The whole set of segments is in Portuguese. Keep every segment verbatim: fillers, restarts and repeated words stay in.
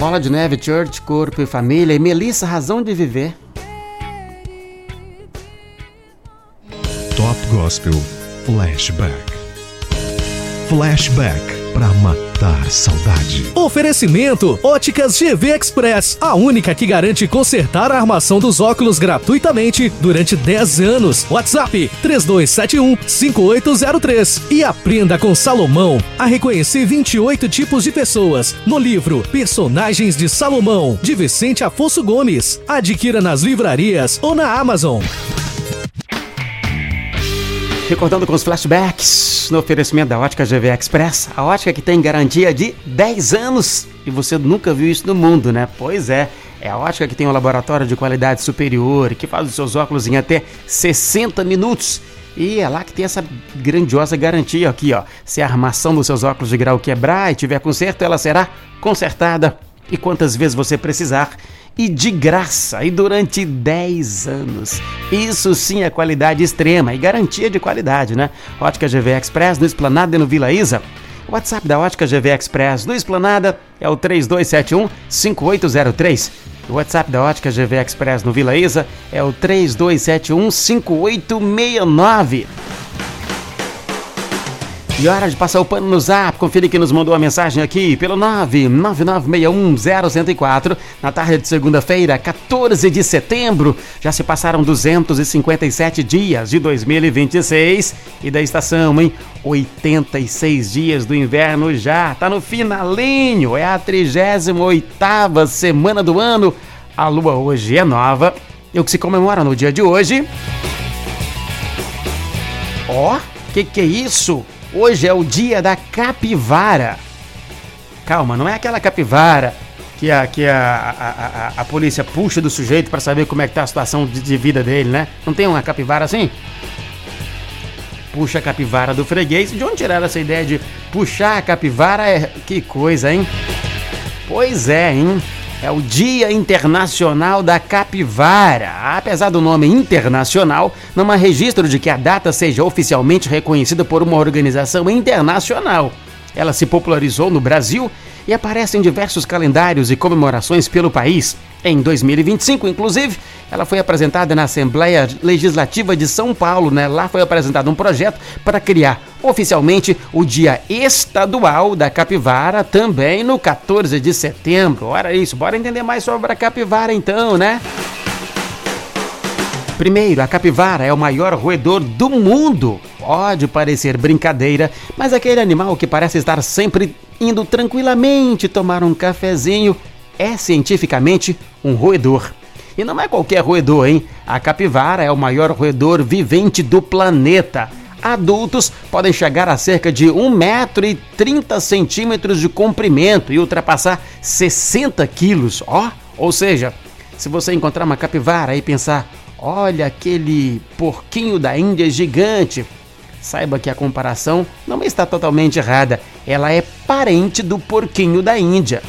Bola de Neve, Church, Corpo e Família e Melissa, Razão de Viver. Top Gospel Flashback. Flashback pra matar saudade. Oferecimento Óticas G V Express, a única que garante consertar a armação dos óculos gratuitamente durante dez anos. WhatsApp três dois sete um cinco oito zero três. E aprenda com Salomão a reconhecer vinte e oito tipos de pessoas no livro Personagens de Salomão, de Vicente Afonso Gomes. Adquira nas livrarias ou na Amazon. Recordando com os flashbacks no oferecimento da Ótica G V Express, a ótica que tem garantia de dez anos. E você nunca viu isso no mundo, né? Pois é, é a ótica que tem um laboratório de qualidade superior, que faz os seus óculos em até sessenta minutos. E é lá que tem essa grandiosa garantia aqui, ó. Se a armação dos seus óculos de grau quebrar e tiver conserto, ela será consertada. E quantas vezes você precisar. E de graça, e durante dez anos. Isso sim é qualidade extrema e garantia de qualidade, né? Ótica G V Express no Esplanada e no Vila Isa. O WhatsApp da Ótica G V Express no Esplanada é o três dois sete um cinco oito zero três. O WhatsApp da Ótica G V Express no Vila Isa é o três dois sete um cinco oito seis nove. E hora de passar o pano no Zap. Confira que nos mandou a mensagem aqui pelo nove nove nove seis um zero zero zero quatro. Na tarde de segunda-feira, quatorze de setembro. Já se passaram duzentos e cinquenta e sete dias de dois mil e vinte e seis. E da estação, hein? oitenta e seis dias do inverno já. Tá no finalinho. É a trigésima oitava semana do ano. A lua hoje é nova. E o que se comemora no dia de hoje? Ó, oh, que que é isso? Hoje é o dia da capivara. Calma, não é aquela capivara que a, que a, a, a, a polícia puxa do sujeito para saber como é que tá a situação de, de vida dele, né? Não tem uma capivara assim? Puxa a capivara do freguês. De onde tiraram essa ideia de puxar a capivara? É... Que coisa, hein? Pois é, hein? É o Dia Internacional da Capivara. Apesar do nome internacional, não há registro de que a data seja oficialmente reconhecida por uma organização internacional. Ela se popularizou no Brasil e aparece em diversos calendários e comemorações pelo país. Em dois mil e vinte e cinco, inclusive, ela foi apresentada na Assembleia Legislativa de São Paulo, né? Lá foi apresentado um projeto para criar oficialmente o Dia Estadual da Capivara, também no quatorze de setembro. Ora isso, bora entender mais sobre a capivara então, né? Primeiro, a capivara é o maior roedor do mundo. Pode parecer brincadeira, mas aquele animal que parece estar sempre indo tranquilamente tomar um cafezinho é cientificamente um roedor. E não é qualquer roedor, hein? A capivara é o maior roedor vivente do planeta. Adultos podem chegar a cerca de um metro e trinta centímetros de comprimento e ultrapassar sessenta quilos. Ó, ou seja, se você encontrar uma capivara e pensar, olha aquele porquinho da Índia gigante, saiba que a comparação não está totalmente errada. Ela é parente do porquinho da Índia.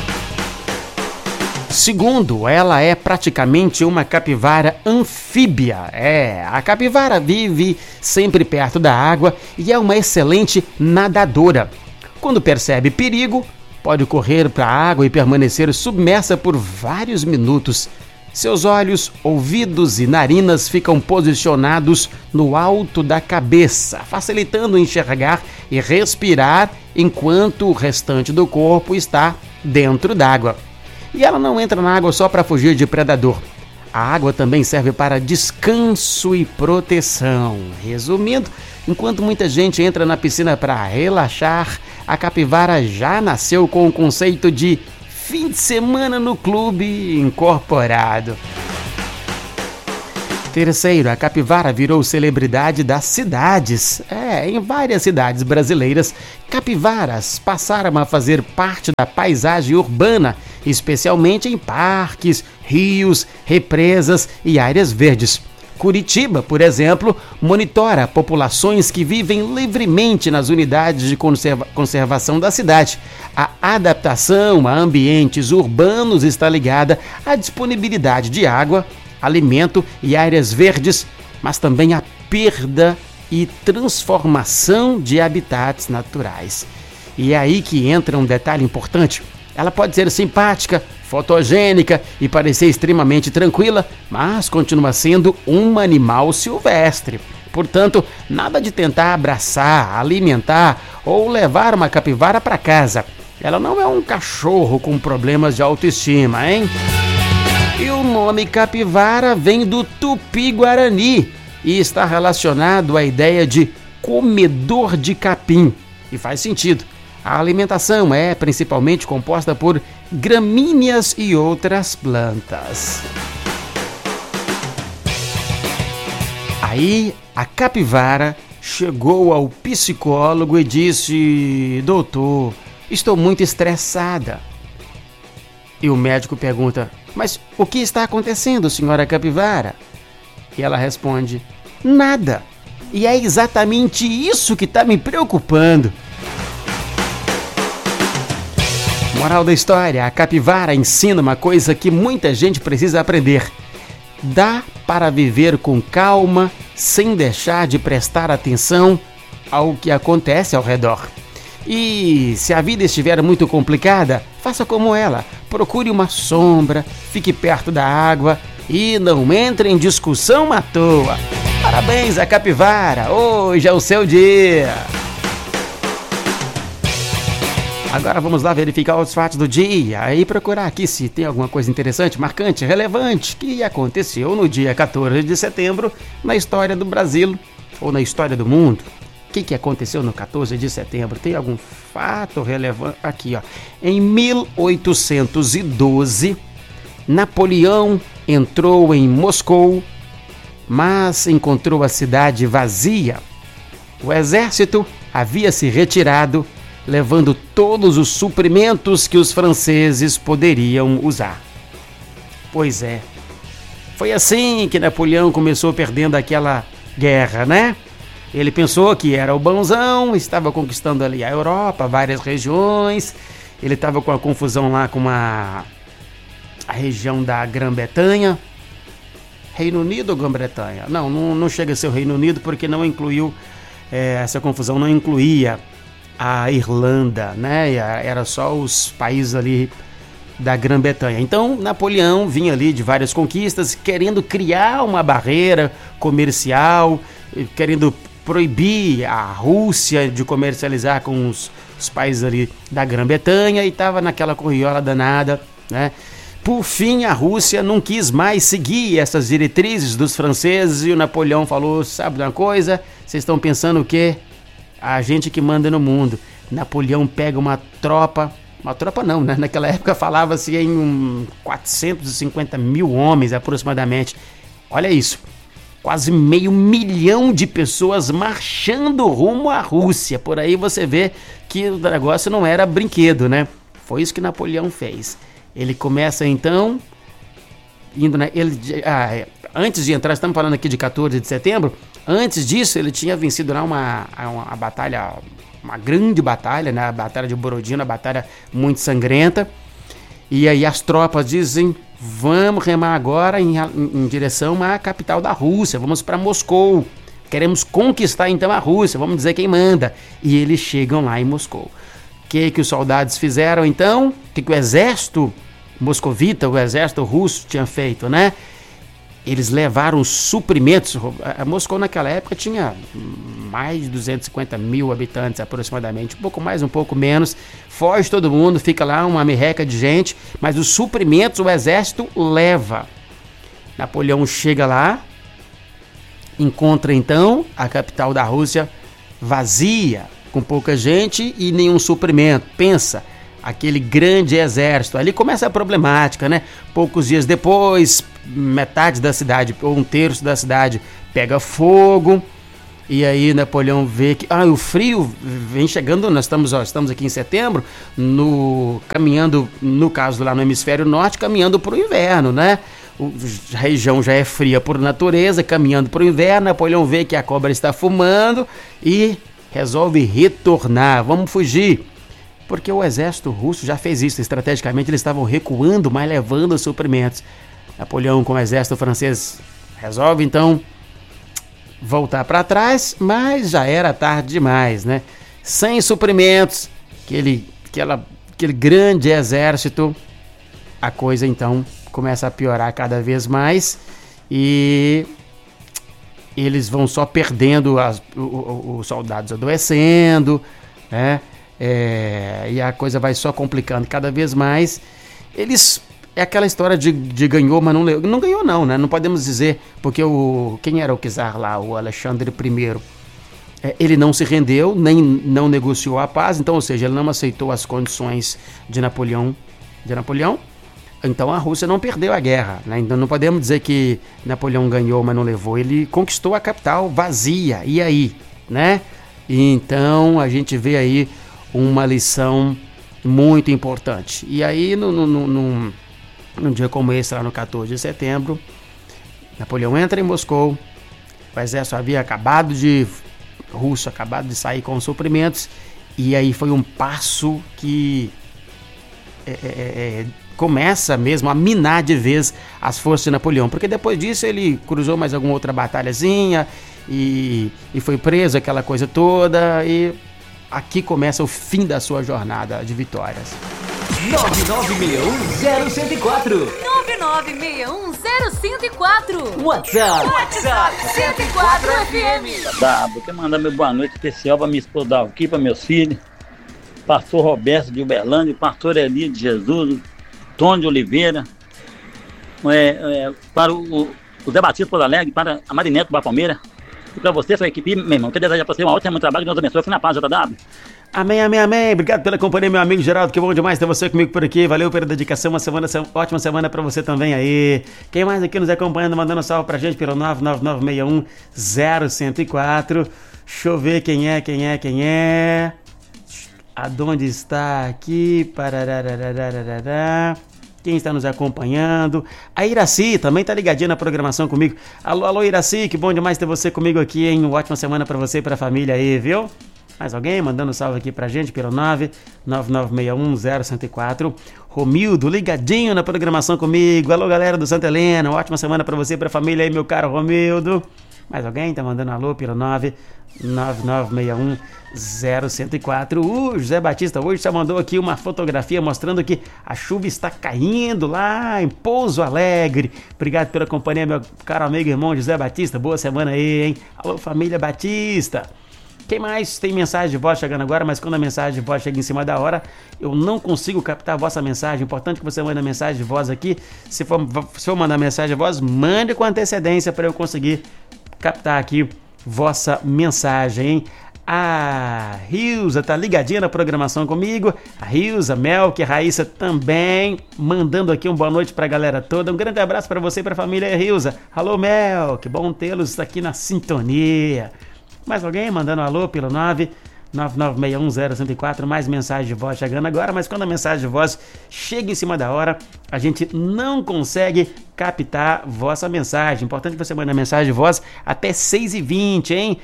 Segundo, ela é praticamente uma capivara anfíbia. É, a capivara vive sempre perto da água e é uma excelente nadadora. Quando percebe perigo, pode correr para a água e permanecer submersa por vários minutos. Seus olhos, ouvidos e narinas ficam posicionados no alto da cabeça, facilitando enxergar e respirar enquanto o restante do corpo está dentro d'água. E ela não entra na água só para fugir de predador. A água também serve para descanso e proteção. Resumindo, enquanto muita gente entra na piscina para relaxar, a capivara já nasceu com o conceito de fim de semana no clube incorporado. Terceiro, a capivara virou celebridade das cidades. É, em várias cidades brasileiras, capivaras passaram a fazer parte da paisagem urbana, especialmente em parques, rios, represas e áreas verdes. Curitiba, por exemplo, monitora populações que vivem livremente nas unidades de conserva- conservação da cidade. A adaptação a ambientes urbanos está ligada à disponibilidade de água, alimento e áreas verdes, mas também à perda e transformação de habitats naturais. E é aí que entra um detalhe importante. Ela pode ser simpática, fotogênica e parecer extremamente tranquila, mas continua sendo um animal silvestre. Portanto, nada de tentar abraçar, alimentar ou levar uma capivara para casa. Ela não é um cachorro com problemas de autoestima, hein? E o nome capivara vem do Tupi-Guarani e está relacionado à ideia de comedor de capim. E faz sentido. A alimentação é principalmente composta por gramíneas e outras plantas. Aí a capivara chegou ao psicólogo e disse: doutor, estou muito estressada. E o médico pergunta: mas o que está acontecendo, senhora capivara? E ela responde: nada. E é exatamente isso que está me preocupando. Moral da história: a capivara ensina uma coisa que muita gente precisa aprender. Dá para viver com calma, sem deixar de prestar atenção ao que acontece ao redor. E se a vida estiver muito complicada, faça como ela. Procure uma sombra, fique perto da água e não entre em discussão à toa. Parabéns à capivara, hoje é o seu dia. Agora vamos lá verificar os fatos do dia e procurar aqui se tem alguma coisa interessante, marcante, relevante que aconteceu no dia quatorze de setembro na história do Brasil ou na história do mundo. O que, que aconteceu no quatorze de setembro? Tem algum fato relevante? Aqui, ó. Em mil oitocentos e doze, Napoleão entrou em Moscou, mas encontrou a cidade vazia. O exército havia se retirado, levando todos os suprimentos que os franceses poderiam usar. Pois é, foi assim que Napoleão começou perdendo aquela guerra, né? Ele pensou que era o bonzão, estava conquistando ali a Europa, várias regiões. Ele estava com a confusão lá com a, a região da Grã-Bretanha. Reino Unido ou Grã-Bretanha? Não, não, não chega a ser o Reino Unido porque não incluiu, é, essa confusão não incluía a Irlanda, né? Era só os países ali da Grã-Bretanha. Então, Napoleão vinha ali de várias conquistas, querendo criar uma barreira comercial, querendo proibir a Rússia de comercializar com os, os países ali da Grã-Bretanha, e estava naquela corriola danada, né? Por fim, a Rússia não quis mais seguir essas diretrizes dos franceses e o Napoleão falou: sabe de uma coisa? Vocês estão pensando o quê? A gente que manda no mundo. Napoleão pega uma tropa, uma tropa não, né? Naquela época falava-se em um quatrocentos e cinquenta mil homens aproximadamente. Olha isso, quase meio milhão de pessoas marchando rumo à Rússia. Por aí você vê que o negócio não era brinquedo, né? Foi isso que Napoleão fez. Ele começa então, indo na, ele, ah, antes de entrar, estamos falando aqui de quatorze de setembro, antes disso ele tinha vencido lá uma, uma, uma batalha, uma grande batalha, né? A batalha de Borodino, uma batalha muito sangrenta, e aí as tropas dizem: vamos remar agora em, em, em direção à capital da Rússia, vamos para Moscou, queremos conquistar então a Rússia, vamos dizer quem manda. E eles chegam lá em Moscou. O que, que os soldados fizeram então? O que, que o exército moscovita, o exército russo tinha feito, né? Eles levaram suprimentos. A Moscou naquela época tinha mais de duzentos e cinquenta mil habitantes aproximadamente, um pouco mais, um pouco menos. Foge todo mundo, fica lá uma merreca de gente, mas os suprimentos o exército leva. Napoleão chega lá, encontra então a capital da Rússia vazia, com pouca gente e nenhum suprimento. Pensa, aquele grande exército. Ali começa a problemática, né? Poucos dias depois, metade da cidade, ou um terço da cidade, pega fogo. E aí Napoleão vê que ah, o frio vem chegando. Nós estamos, ó, estamos aqui em setembro, no, caminhando, no caso lá no hemisfério norte, caminhando para o inverno, né? O, a região já é fria por natureza, caminhando para o inverno. Napoleão vê que a cobra está fumando e resolve retornar. Vamos fugir. Porque o exército russo já fez isso. Estrategicamente eles estavam recuando, mas levando os suprimentos. Napoleão, com o exército francês, resolve então voltar para trás, mas já era tarde demais, né? Sem suprimentos, aquele, aquela, aquele grande exército, a coisa então começa a piorar cada vez mais e eles vão só perdendo as, os soldados adoecendo, né? É, e a coisa vai só complicando cada vez mais. Eles, é aquela história de, de ganhou, mas não, não ganhou não, né? Não podemos dizer, porque o, quem era o czar lá, o Alexandre I, é, ele não se rendeu, nem não negociou a paz, então, ou seja, ele não aceitou as condições de Napoleão, de Napoleão. Então a Rússia não perdeu a guerra, né? Então não podemos dizer que Napoleão ganhou, mas não levou. Ele conquistou a capital vazia, e aí, né? E então a gente vê aí uma lição muito importante. E aí, no, no, no, no, num dia como esse, lá no quatorze de setembro, Napoleão entra em Moscou, o exército havia acabado de... russo, acabado de sair com os suprimentos, e aí foi um passo que... É, é, é, começa mesmo a minar de vez as forças de Napoleão, porque depois disso ele cruzou mais alguma outra batalhazinha e, e foi preso, aquela coisa toda, e aqui começa o fim da sua jornada de vitórias. nove nove seis um zero um zero quatro nove nove seis um zero cinco quatro WhatsApp WhatsApp cento e quatro F M. Tá, vou quero mandar meu boa noite especial para minha esposa aqui, para meus filhos, pastor Roberto de Uberlândia, pastor Eli de Jesus, Tony de Oliveira, é, é, para o, o Zé Batista Porto Alegre, para a Marinete do Palmeira, e para você, sua equipe, meu irmão, quero desejar para você uma ótima trabalho, que Deus abençoe. Fui na paz, J W. Amém, amém, amém. Obrigado pela companhia, meu amigo Geraldo. Que bom demais ter você comigo por aqui. Valeu pela dedicação. Uma semana, ótima semana pra você também aí. Quem mais aqui nos acompanhando, mandando um salve pra gente pelo nove nove nove seis um zero um zero quatro. Deixa eu ver quem é, quem é, quem é. Aonde está aqui? Pararararararará. Quem está nos acompanhando? A Iraci também tá ligadinha na programação comigo. Alô, alô, Iraci, que bom demais ter você comigo aqui, hein? Uma ótima semana pra você e pra família aí, viu? Mais alguém mandando salve aqui pra gente pelo nove nove nove seis um zero um zero quatro. Romildo, ligadinho na programação comigo. Alô, galera do Santa Helena, uma ótima semana pra você e pra família aí, meu caro Romildo. Mais alguém tá mandando alô pelo nove nove nove seis um zero um zero quatro. O José Batista hoje já mandou aqui uma fotografia mostrando que a chuva está caindo lá em Pouso Alegre. Obrigado pela companhia, meu caro amigo e irmão José Batista. Boa semana aí, hein? Alô, família Batista. Quem mais tem mensagem de voz chegando agora, mas quando a mensagem de voz chega em cima da hora, eu não consigo captar a vossa mensagem. Importante que você mande a mensagem de voz aqui. Se for, se for mandar mensagem de voz, mande com antecedência para eu conseguir captar aqui vossa mensagem, hein? A Rilza tá ligadinha na programação comigo. A Rilza, Melk, a Raíssa também mandando aqui um boa noite pra galera toda. Um grande abraço para você e pra família Rilza. Alô, Melk, bom tê-los aqui na sintonia. Mais alguém mandando um alô pelo nove nove nove seis um zero um zero quatro, mais mensagem de voz chegando agora, mas quando a mensagem de voz chega em cima da hora, a gente não consegue captar vossa mensagem. Importante você mandar mensagem de voz até seis e vinte, hein?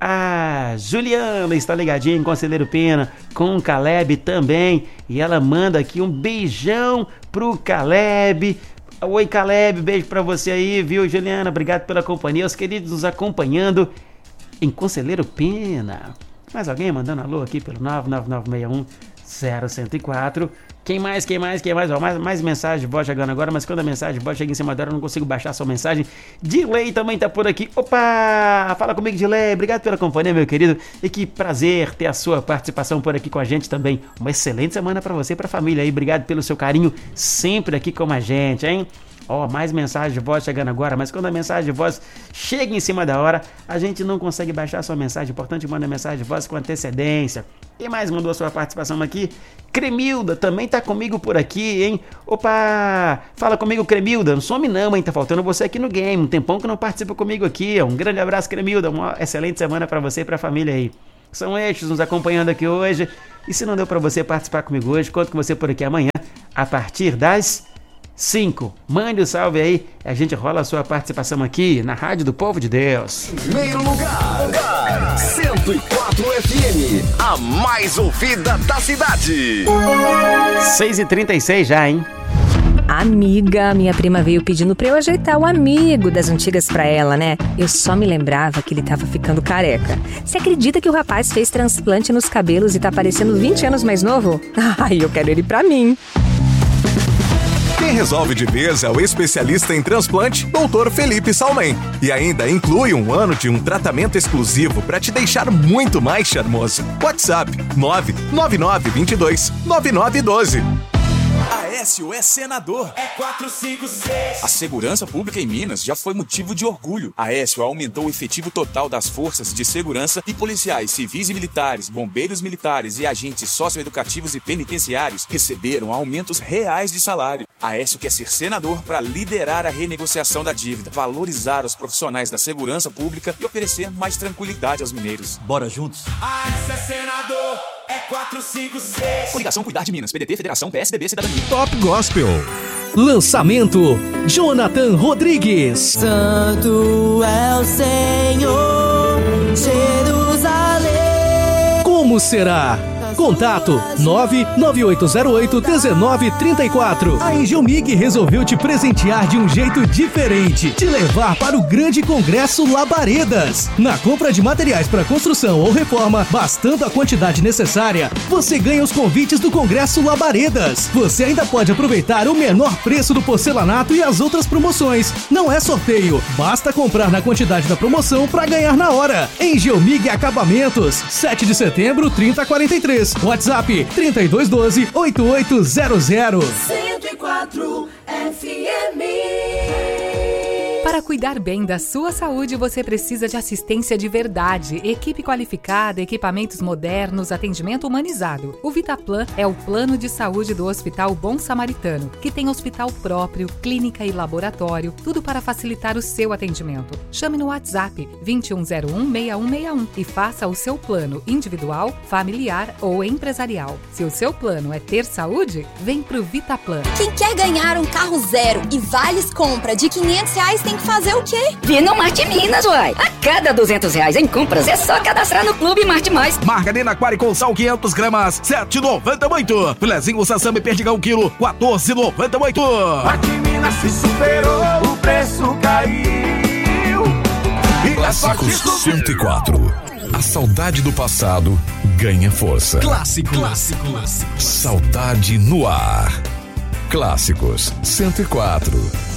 A Juliana está ligadinha em Conselheiro Pena, com o Caleb também, e ela manda aqui um beijão pro Caleb. Oi, Caleb, beijo pra você aí, viu, Juliana? Obrigado pela companhia, os queridos nos acompanhando em Conselheiro Pena. Mais alguém mandando alô aqui pelo nove nove nove seis um zero um zero quatro. Quem mais, quem mais, quem mais? Ó, mais, mais mensagem de voz chegando agora, mas quando a mensagem de voz chega em cima da hora, eu não consigo baixar a sua mensagem. Dilei também tá por aqui. Opa! Fala comigo, Dilei. Obrigado pela companhia, meu querido. E que prazer ter a sua participação por aqui com a gente também. Uma excelente semana pra você e pra família aí. Obrigado pelo seu carinho sempre aqui com a gente, hein? Ó, oh, mais mensagem de voz chegando agora, mas quando a mensagem de voz chega em cima da hora, a gente não consegue baixar a sua mensagem. Importante, manda mensagem de voz com antecedência. Quem mais mandou a sua participação aqui? Cremilda também tá comigo por aqui, hein? Opa! Fala comigo, Cremilda. Não some não, hein? Tá faltando você aqui no game. Um tempão que não participa comigo aqui. Um grande abraço, Cremilda. Uma excelente semana pra você e pra família aí. São estes nos acompanhando aqui hoje. E se não deu pra você participar comigo hoje, conto com você por aqui amanhã, a partir das cinco. Mande o um salve aí, a gente rola a sua participação aqui na Rádio do Povo de Deus. Primeiro lugar, lugar cento e quatro F M, a mais ouvida da cidade. seis e trinta e seis já, hein? Amiga, minha prima veio pedindo pra eu ajeitar o amigo das antigas pra ela, né? Eu só me lembrava que ele tava ficando careca. Você acredita que o rapaz fez transplante nos cabelos e tá parecendo vinte anos mais novo? Ai, eu quero ele pra mim. Quem resolve de vez é o especialista em transplante, doutor Felipe Salmen. E ainda inclui um ano de um tratamento exclusivo para te deixar muito mais charmoso. WhatsApp nove nove nove dois dois nove nove um dois. Aécio é senador. É quatro cinco seis. A segurança pública em Minas já foi motivo de orgulho. Aécio aumentou o efetivo total das forças de segurança e policiais civis e militares, bombeiros militares e agentes socioeducativos e penitenciários receberam aumentos reais de salário. Aécio quer ser senador para liderar a renegociação da dívida, valorizar os profissionais da segurança pública e oferecer mais tranquilidade aos mineiros. Bora juntos? Aécio é senador. É quatro cinco seis. Coligação Cuidar de Minas, P D T, Federação, P S D B, Cidadania. Top Gospel. Lançamento: Jonathan Rodrigues. Santo é o Senhor, Jerusalém. Como será? Contato nove nove oito zero oito um nove três quatro. A Engelmig resolveu te presentear de um jeito diferente, te levar para o grande congresso Labaredas. Na compra de materiais para construção ou reforma, bastando a quantidade necessária, você ganha os convites do congresso Labaredas. Você ainda pode aproveitar o menor preço do porcelanato e as outras promoções. Não é sorteio, basta comprar na quantidade da promoção para ganhar na hora. Engelmig Acabamentos, sete de setembro, trinta quarenta e três. WhatsApp trinta e dois doze, oitenta e oito zero zero. cento e quatro F M. Para cuidar bem da sua saúde, você precisa de assistência de verdade, equipe qualificada, equipamentos modernos, atendimento humanizado. O Vitaplan é o plano de saúde do Hospital Bom Samaritano, que tem hospital próprio, clínica e laboratório, tudo para facilitar o seu atendimento. Chame no WhatsApp vinte e um zero um, seis um seis um e faça o seu plano individual, familiar ou empresarial. Se o seu plano é ter saúde, vem pro Vitaplan. Quem quer ganhar um carro zero e vales compra de quinhentos reais tem que fazer o quê? Vir no Marte Minas, uai. A cada duzentos reais em compras é só cadastrar no Clube Marte Mais. Margarina Quari com sal quinhentas gramas, sete reais e noventa e oito. Filezinho Sassami Perdigão quilo, quatorze reais e noventa e oito. Marte Minas se superou, o preço caiu. Clássicos cento e quatro. A saudade do passado ganha força. Clássico, clássico, clássico. Saudade no ar. Clássicos cento e quatro.